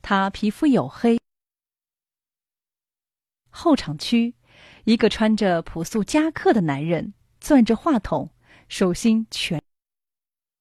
他皮肤黝黑。候场区，一个穿着朴素夹克的男人攥着话筒，手心全